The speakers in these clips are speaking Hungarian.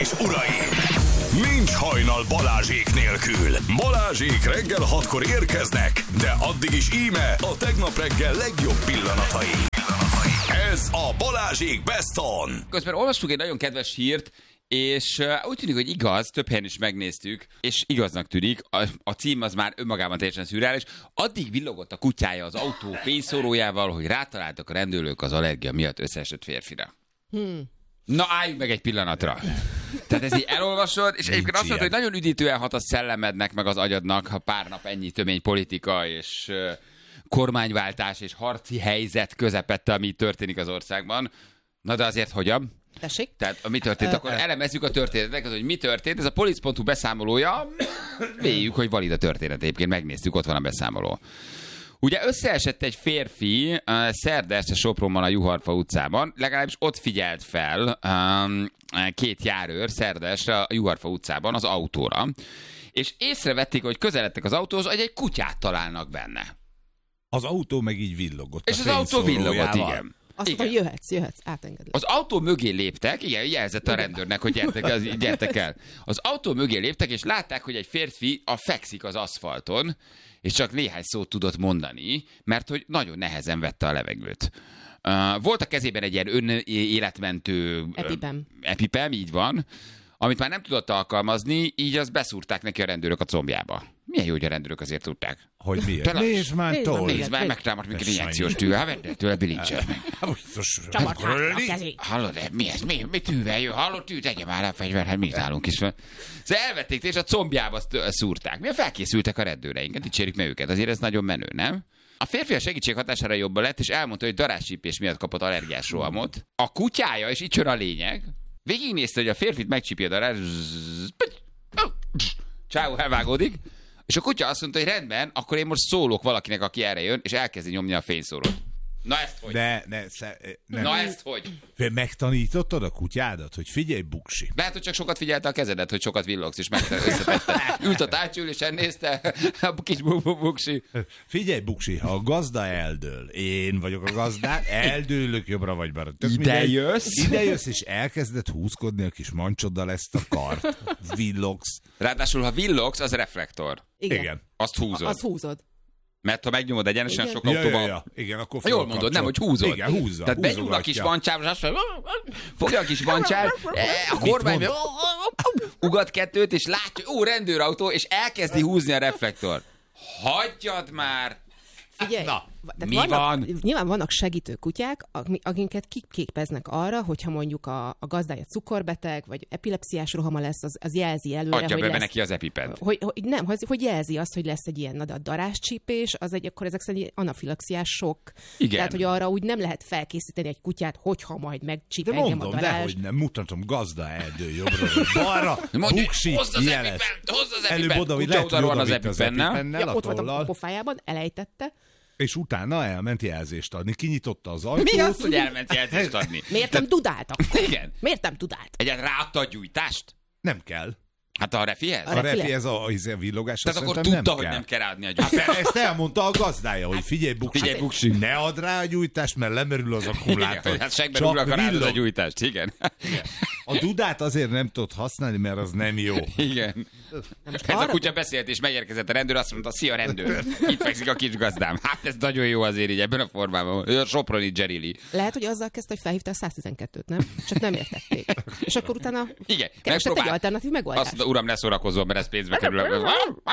és uraim! Nincs hajnal Balázsék nélkül. Balázsék reggel 6-kor érkeznek, de addig is íme a tegnap reggel legjobb pillanatai. Ez a Balázsék Best On. Közben olvastuk egy nagyon kedves hírt, és úgy tűnik, hogy igaz, több helyen is megnéztük, és igaznak tűnik, a cím az már önmagában teljesen szürreális. Addig villogott a kutyája az autó fényszórójával, hogy rátaláltak a rendőrök az allergia miatt összeesett férfira. Na álljunk meg egy pillanatra. Tehát ez így elolvasod, és egyébként azt mondod, hogy nagyon üdítően hat a szellemednek, meg az agyadnak, ha pár nap ennyi tömény politika és kormányváltás és harci helyzet közepette, ami történik az országban. Na de azért hogyan? Tessék? Tehát mi történt? Akkor elemezzük a történetet, hogy mi történt. Ez a polic.hu beszámolója. Véljük, hogy valid a történet. Egyébként megnéztük, ott van a beszámoló. Ugye összeesett egy férfi szerda este Sopronban a Juharfa utcában, legalábbis ott figyelt fel két járőr szerda este a Juharfa utcában az autóra, és észrevették, hogy közeledtek az autóhoz, hogy egy kutyát találnak benne. Az autó meg így villogott. És az autó villogott, igen. Azt mondta, hogy jöhetsz, átengedlek. Az autó mögé léptek, igen, jelzett a rendőrnek, hogy gyertek el. Az autó mögé léptek, és látták, hogy egy férfi fekszik az aszfalton, és csak néhány szót tudott mondani, mert hogy nagyon nehezen vette a levegőt. Volt a kezében egy ilyen önéletmentő epipem, így van, amit már nem tudott alkalmazni, így azt beszúrták neki a rendőrök a combjába. Milyen jó, hogy a rendőrök azért tudták. Hogy miért? Nézd már, Nézd már, megtámadt minket injekciós tűvel. Hát vedd tőle, bilincse meg. Csapart hátra a kezét. Hallod, mi ez? Mi tűvel jön? Hallod, tű, tegye már a fegyver, hát mi állunk is van. Szóval elvették, és a combjába szúrták. Milyen felkészültek a rendőreinket, dicsérjük meg őket. Azért ez nagyon menő, nem? A férfi a segítség hatására jobban lett, és elmondta, hogy darázscsípés miatt kapott allergiás rohamot. A kutyája, és itt jön a lényeg, végignézte, hogy a férfit megcsípje a darázs, csáó elvágódik, és a kutya azt mondta, hogy rendben, akkor én most szólok valakinek, aki erre jön, és elkezdi nyomni a fényszórót. Na ezt hogy? Na ezt hogy? Megtanítottad a kutyádat, hogy figyelj, buksi. Lehet, hogy csak sokat figyelte a kezedet, hogy sokat villogsz, és összetette. Ült a társülésen, nézte a kis buksi. Figyelj, buksi, ha a gazda eldől, én vagyok a gazdák, eldőlök jobbra vagy balra. Ide jössz, és elkezded húzkodni a kis mancsoddal ezt a kart. Villogsz. Ráadásul, ha villogsz, az reflektor. Igen. Azt húzod. Mert ha megnyomod egyenesen, sok autóban... Igen, akkor jól mondod, nem, hogy húzod. Igen, húzza. Tehát benyúl a kis bancsába, és azt mondja, fogja a kis bancsát, a kormány ugat kettőt, és látja, rendőrautó, és húzni a reflektor. Hagyjad már! Figyelj, mi van? Nyilván vannak segítő kutyák, akiket kiképeznek arra, hogyha mondjuk a gazdája cukorbeteg, vagy epilepsziás rohama lesz, az jelzi előre, adja hogy be lesz, neki az epipet. Hogy jelzi azt, hogy lesz egy ilyen darázscsípés, akkor ezek szerint anafilaxiás sok. Igen. Tehát, hogy arra úgy nem lehet felkészíteni egy kutyát, hogyha majd megcsíp de engem mondom, a darázs. dehogy nem, mutatom, gazda eldől jobbra, balra, buksi, jeles. Hozz az epipet! Előbb oda, hogy lehet, hogy az epipennel. Ott volt a pofájában, elejtette. És utána elment jelzést adni. Kinyitotta az ajtót. Mi az, hogy elment jelzést adni? Miért nem tudáltak? Igen. Miért nem tudált? Egyáltalán ráadta a gyújtást? Nem kell. Hát a refihez? A refihez a villogás. Tehát akkor tudta, hogy nem kell ráadni a gyújtást. Hát ezt elmondta a gazdája, hogy figyelj, buksi, ne add rá a gyújtást, mert lemerül az akkumulátor. Hát segben ugrak rád a gyújtást, igen. A dudát azért nem tudod használni, mert az nem jó. Igen. Ez a kutya beszélt, és megérkezett a rendőr, azt mondta, szia rendőr, itt fekszik a kis gazdám. Hát ez nagyon jó azért így ebben a formában. Ő a soproni Jerili. Lehet, hogy azzal kezdte, hogy felhívta a 112-t, nem? Csak nem értették. És akkor utána keresett egy alternatív megoldást. Azt mondta, uram, ne szórakozzon, mert ez pénzbe kerül.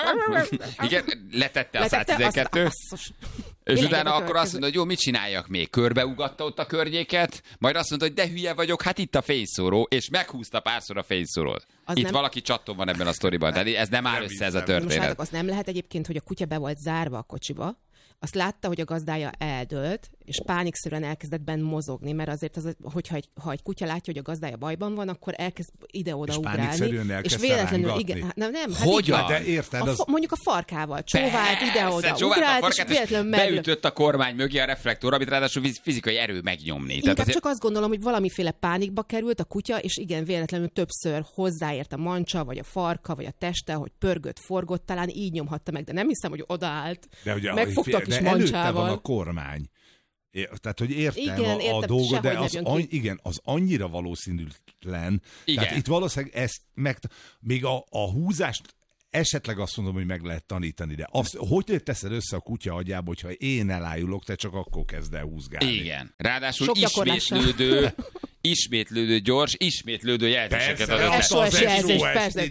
Igen, letette a 112. És utána akkor azt mondta, hogy jó, mit csináljak még? Körbeugatta ott a környéket, majd azt mondta, hogy de hülye vagyok, hát itt a fényszóró, és meghúzta párszor a fényszórót. Itt nem... valaki csattón van ebben a sztoriban, tehát ez nem áll össze ez a történet. Most az nem lehet egyébként, hogy a kutya be volt zárva a kocsiba, azt látta, hogy a gazdája eldőlt, és pánikszerűen elkezdett bent mozogni, mert azért, ha egy kutya látja, hogy a gazdája bajban van, akkor elkezd ide-oda ugrálni. És véletlenül, igen, nem, hogyan? De érted, mondjuk a farkával csóvált ide-oda, ugrált, és véletlenül beütött a kormány mögé a reflektor, amit ráadásul fizikai erő megnyomni. Inkább azért... csak azt gondolom, hogy valamiféle pánikba került a kutya, és igen, véletlenül többször hozzáért a mancsa, vagy a farka, vagy a teste, hogy pörgött, forgott, talán így nyomhatta meg, de nem hiszem, hogy odaállt. Megfogta a kis mancsával. Előtte van a kormány. Tehát, hogy értem igen, a dolgot, de az annyira valószínűtlen. Igen. Tehát itt valószínűleg ezt még a húzást esetleg azt mondom, hogy meg lehet tanítani, de hogy teszed össze a kutya agyába, hogyha én elájulok, te csak akkor kezd el húzgálni. Igen. Ráadásul ismétlődő gyors, ismétlődő jelzéseket az SOS jelzés, persze.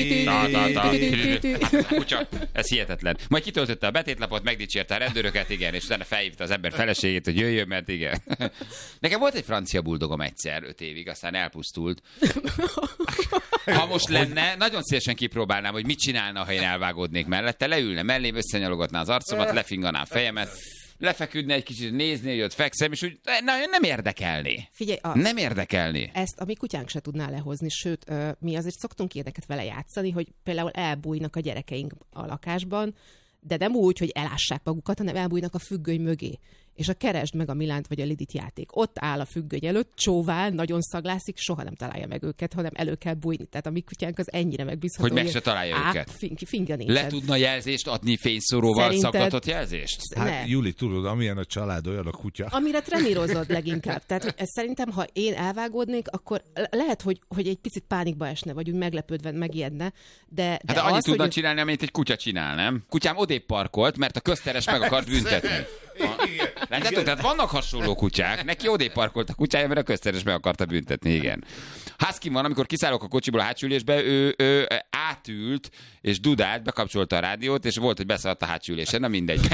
Kutya, ez hihetetlen. Majd kitöltötte a betétlapot, megdicsérte a rendőröket, igen, és utána felhívta az ember feleségét, hogy jöjjön, mert igen. Nekem volt egy francia buldogom egyszer, 5 évig, aztán elpusztult. Ha most lenne, nagyon szívesen kipróbálnám, hogy mit csinálna, ha én elvágódnék mellette, leülne mellém, összenyalogatná az arcomat, lefinganá a fejemet, lefeküdne egy kicsit, nézni, hogy ott fekszem, és úgy nem érdekelné. Figyelj, nem érdekelné. Ezt a mi kutyánk se tudná lehozni, sőt, mi azért szoktunk ilyeneket vele játszani, hogy például elbújnak a gyerekeink a lakásban, de nem úgy, hogy elássák magukat, hanem elbújnak a függöny mögé. És a Keresd meg a Milánt vagy a Lidit játék. Ott áll a függöny előtt, csóvál, nagyon szaglászik, soha nem találja meg őket, hanem elő kell bújni. Tehát a mi kutyánk az ennyire megbízható. Hogy meg se találja őket. Finga nincsen. Le tudna jelzést adni fényszóróval, szaggatott jelzést? Hát Juli, tudod, amilyen a család, olyan a kutya. Amire trenírozod leginkább. Tehát ez szerintem, ha én elvágódnék, akkor lehet, hogy egy picit pánikba esne, vagy úgy meglepődve megijedne. De hát annyit tudna csinálni, amit egy kutya csinál, nem? Kutyám odébb parkolt, mert a közteres meg akart büntetni. Látjátok, tehát vannak hasonló kutyák, neki odébb parkolt a kutyája, mert a közteres meg akarta büntetni, igen. Husky van, amikor kiszállok a kocsiból a hátsülésbe, ő átült, és dudált, bekapcsolta a rádiót, és volt, hogy beszaladt a hátsülésen, na mindegy.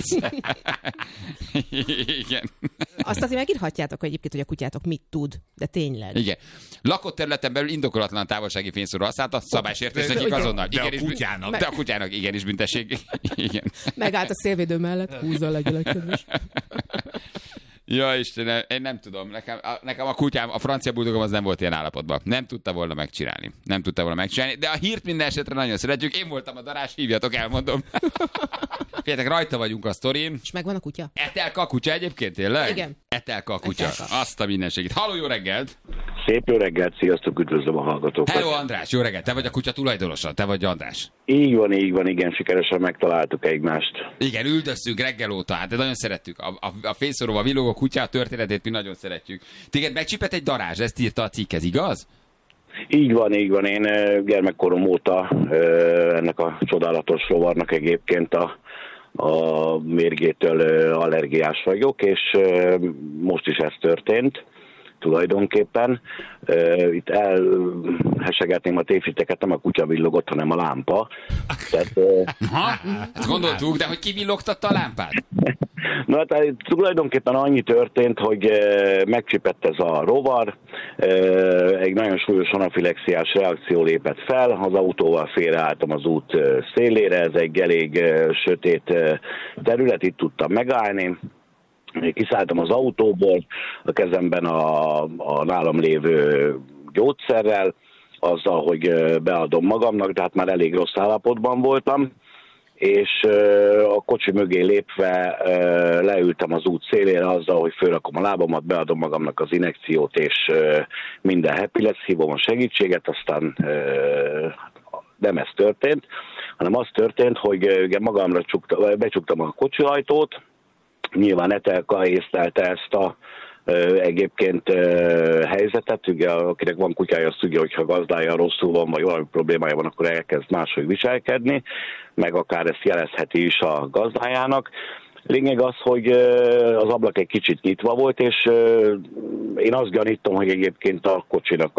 Igen. Azt azért megírhatjátok, hogy egyébként, hogy a kutyátok mit tud, de tényleg. Igen. Lakott területen belül indokolatlan távolsági fényszóró használta, szabálysértés nekik azonnal. De a kutyának. De a kutyának igenis büntesség. Igen. Megállt a szélvédő mellett, húzza legyeleg kedves. Ja, Istenem, én nem tudom. Nekem a kutyám, a francia buldogom az nem volt ilyen állapotban. Nem tudta volna megcsinálni. De a hírt minden esetre nagyon szeretjük. Én voltam a darás, hívjatok, elmondom. Figyeljetek, rajta vagyunk a sztorin. És megvan a kutya? Etelka a kutya egyébként, tényleg? Igen. Etelka a kutya. Azt a mindenségét. Halló, jó reggelt! Szép jó reggelt, sziasztok, üdvözlöm a hallgatókat. Hello, András, jó reggelt! Te vagy a kutya tulajdonosa, te vagy András. Így van, igen, sikeresen megtaláltuk egymást. Igen, üldöztünk reggel óta, hát de nagyon szerettük. A fényszóróval villogó kutya történetét mi nagyon szeretjük. Téged megcsipett egy darázs, ezt írta a cikk, ez igaz? Így van, én gyermekkorom óta ennek a csodálatos rovarnak egyébként a mérgétől allergiás vagyok, és most is ez történt tulajdonképpen. Itt elhesegetném a tévhiteket, nem a kutya villogott, hanem a lámpa. Tehát, ezt gondoltuk, de hogy ki villogtatta a lámpát? Na hát tulajdonképpen annyi történt, hogy megcsipett ez a rovar, egy nagyon súlyos anafilexiás reakció lépett fel, az autóval félreálltam az út szélére, ez egy elég sötét terület, itt tudtam megállni. Kiszálltam az autóból, a kezemben a nálam lévő gyógyszerrel, azzal, hogy beadom magamnak, de hát már elég rossz állapotban voltam, és a kocsi mögé lépve leültem az út szélére azzal, hogy fölrakom a lábamat, beadom magamnak az injekciót, és minden happy lesz, hívom a segítséget, aztán nem ez történt, hanem az történt, hogy magamra becsuktam a kocsiajtót. Nyilván Etelka észlelte ezt a egyébként helyzetet, ugye akinek van kutyája, azt tudja, hogyha gazdája rosszul van, vagy valami problémája van, akkor elkezd máshogy viselkedni, meg akár ezt jelezheti is a gazdájának. Lényeg az, hogy az ablak egy kicsit nyitva volt, és én azt gyanítom, hogy egyébként a kocsinak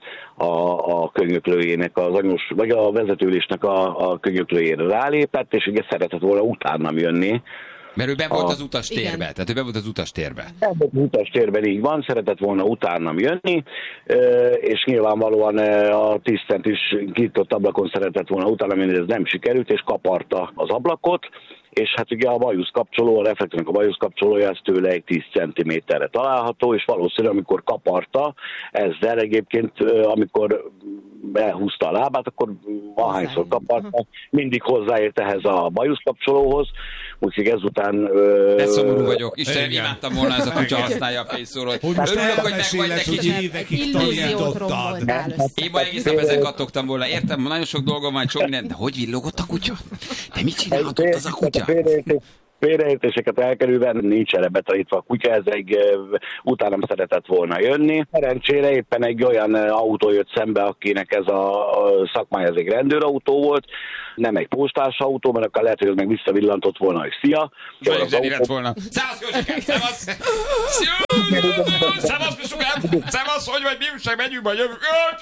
a könyöklőjének, az anyós, vagy a vezetőülésnek a könyöklőjére rálépett, és ugye szeretett volna utánam jönni. Mert ő ben volt az utastérbe, tehát ő ben volt az utastérbe. Az utastérben így van, szeretett volna utánam jönni, és nyilvánvalóan a 10 centis kinyitott ablakon szeretett volna utánam jönni, ez nem sikerült, és kaparta az ablakot, és hát ugye a bajusz kapcsoló, a reflektornak a bajusz kapcsolója, ez tőle egy 10 cm-re található, és valószínűleg amikor kaparta, ezzel egyébként, amikor elhúzta a lábát, akkor ahányszor kaparta, mindig hozzáért ehhez a bajusz kapcsolóhoz, úgyhogy ezután... De szomorú vagyok, Istenem, imádtam volna, ez a kutya használja a fényszórót. Örülök, hogy meg vagy neki. Évekig tanítottad. Én majd egész nap ezen kattogtam volna. Értem, nagyon sok dolgom van, sok minden, de hogy villogott a kutya? De mit csinálhatott az a kutya? félreértéseket elkerülve nincs erre betanítva a kutya, ez utánam szeretett volna jönni. Szerencsére éppen egy olyan autó jött szembe, akinek ez a szakmája, ez egy rendőrautó volt, nem egy postás autó, mert akkor lehet, hogy meg visszavillantott volna, hogy szia. Vagy zseni lett volna. Szevasz, Józsikám, szevasz! Szevasz, Pisukám! Szevasz, hogy vagy, mi újság, megyünk, majd jövünk.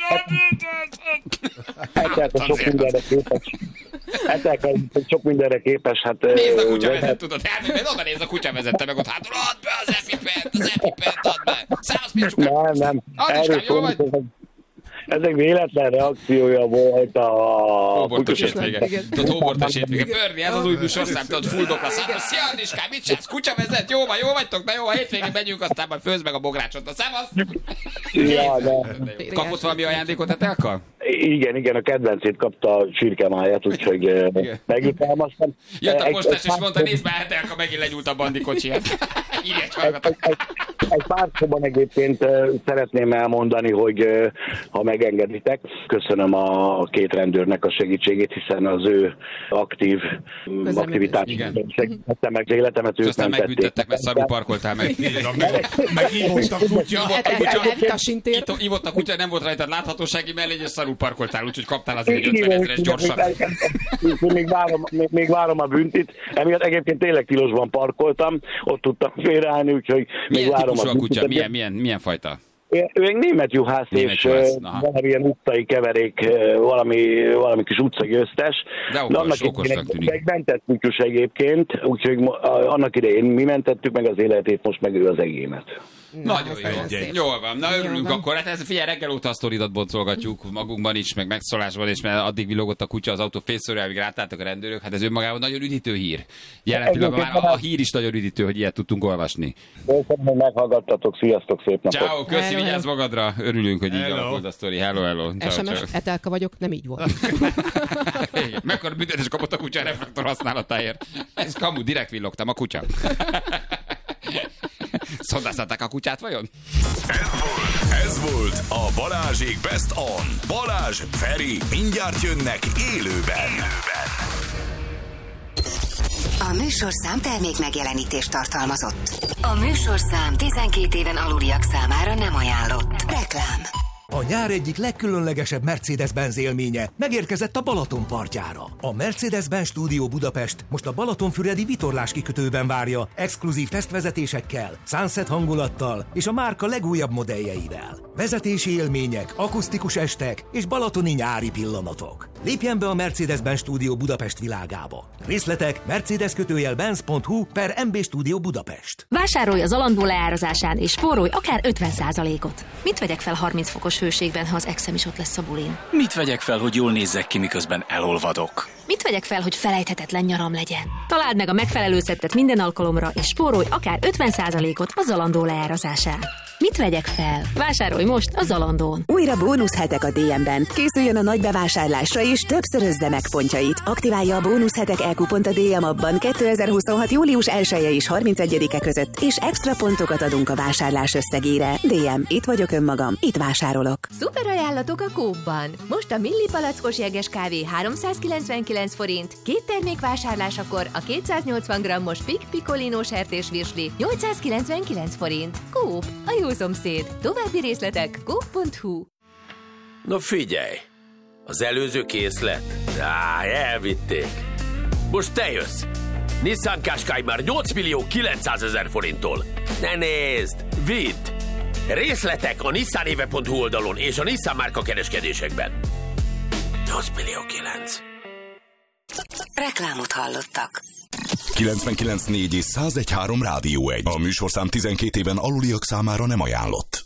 Sok mindenre képes. Hát, nézd a kutya vezet, tudod, oda nézd a kutya vezette meg ott hátul, add be az epipent, add be. Szevasz, Pisukám! Nem. Andriskám, jó vagy? Ez egy véletlen reakciója volt a... Hóbortos hétvége. Tudod, hóbortos hétvége. Pörni, ez az új műsorszám, tudod, fulldokra számol. Szia, Andriskám, mit csinálsz? Kutya vezet, jó vagytok? Na jó, a hétvégén megyünk, aztán majd főzd meg a bográcsot. Na, szevasz! Ja, kapott valami ajándékot a telka? Igen, a kedvencét kapta a csirkemáját, úgyhogy megjutalmaztam. Jött a postás, és mondta, nézd már, Telka megint legyúlt a bandikocsiját. Írják hallgatok. Egy pár szóban egyébként szeretném elmondani, hogy ha megengeditek, köszönöm a két rendőrnek a segítségét, hiszen az ő aktivitásban segítettem meg az életemet, ők aztán megbüntettek, mert szarul parkoltál meg. Megívott a kutya. Ivott a kutya, nem volt rajtad láthatósági mellény, és szarul parkoltál, úgyhogy kaptál azért egy 50 000-es gyorsan. Még várom a büntit. Emiatt egyébként tényleg tilosban parkoltam, ott tudtam félreállni, úgyhogy még várom a kutya, milyen fajta? Ő egy német juhász, és valamilyen utcai keverék, valami kis utcagyőztes. De okosnak tűnik. Egy mentett kutyus egyébként, úgyhogy annak idején mi mentettük meg az életét, most meg ő az egémet. Nagyon jó. Jól van. Na, örülünk akkor. Hát figyelj, reggel óta a sztoridat boncolgatjuk magunkban is, meg megszólásban is, mert addig villogott a kutya az autó fészorjáig, rátálltak a rendőrök. Hát ez önmagában nagyon üdítő hír. Jelen pillanatban már a hír is nagyon üdítő, hogy ilyet tudtunk olvasni. Köszönöm, hogy meghallgattatok. Sziasztok, szép napot. Ciao, köszi, vigyázz magadra. Örülünk, hogy így alakult a sztori. Hello. SMS, Etelka vagyok, nem így volt. Mekkora büntetés kapott a kutya a reflektor használatáért. Ez kamu, direkt villogtam a kutya. Szondáztatták a kutyát vajon? Ez volt a Balázsék Best On. Balázs, Feri, mindjárt jönnek élőben. A műsorszám termék megjelenítést tartalmazott. A műsorszám 12 éven aluliak számára nem ajánlott. Reklám. A nyár egyik legkülönlegesebb Mercedes-Benz élménye megérkezett a Balaton partjára. A Mercedes-Benz Stúdió Budapest most a Balatonfüredi vitorláskikötőben várja exkluzív tesztvezetésekkel, sunset hangulattal és a márka legújabb modelljeivel. Vezetési élmények, akusztikus estek és balatoni nyári pillanatok. Lépjen be a Mercedes-Benz Stúdió Budapest világába. Részletek mercedes-benz.hu/MB Stúdió Budapest. Vásárolj az Zalando leárazásán és spórolj akár 50%-ot. Mit vegyek fel 30 fokos hőségben, ha az exem is ott lesz a bulin? Mit vegyek fel, hogy jól nézzek ki, miközben elolvadok? Mit vegyek fel, hogy felejthetetlen nyaram legyen? Találd meg a megfelelő szettet minden alkalomra, és spórolj akár 50%-ot a Zalando leárazásán. Mit vegyek fel? Vásárolj most a Zalandón. Újra bónuszhetek a DM-ben. Készüljön a nagy bevásárlásra és többszörözze meg pontjait. Aktiválja a bónuszhetek e-kupont a DM appban 2026. július 1-e és 31-e között, és extra pontokat adunk a vásárlás összegére. DM, itt vagyok önmagam, itt vásárolok. Szuper ajánlatok a Coop-ban. Most a Milli palackos jeges kávé 399 forint, 2 termék vásárlásakor a 280 g-os Pic Picolino sertés virsli 899 forint. Coop, a jó szomszéd. További részletek coop.hu. Na figyelj, az előző készlet? Elvitték. Most te jössz. Nissan Qashqai már 8.900.000 forinttól. Ne nézd, vidd! Részletek a nissanéve.hu oldalon és a Nissan márka kereskedésekben. 8.900.000. Reklámot hallottak. 99.4 és 101.3 Rádió 1. A műsorszám 12 éven aluliak számára nem ajánlott.